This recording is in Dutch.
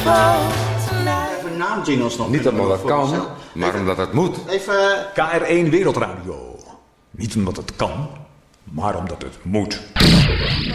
Even naamjingles nog. Niet omdat het kan, maar omdat het moet. Even... KR1 Wereldradio. Niet omdat het kan, maar omdat het moet.